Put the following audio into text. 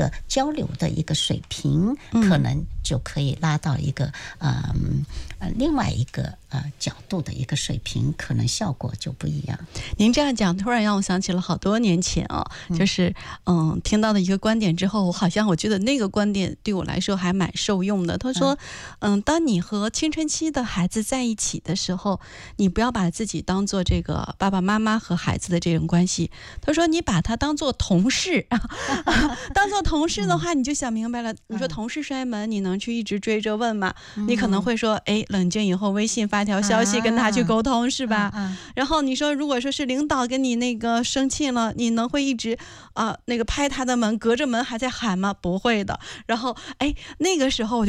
个交流的一个水平，可能就可以拉到一个另外一个角度的一个水平，可能效果就不一样。 您这样讲突然让我想起了好多年前就是听到的一个观点之后，我觉得那个观点对我来说还蛮受用的。他说当你和青春期的孩子在一起的时候，你不要把自己当做这个爸爸妈妈和孩子的这种关系，他说你把他当做同事当做同事的话，你就想明白了。你说同事摔门，你能去一直追着问吗？你可能会说冷静以后微信发条消息跟他去沟通，是吧？然后你说如果说是领导跟你那个生气了，你能会一直那个拍他的门，隔着门还在喊吗？不会的。然后那个时候我就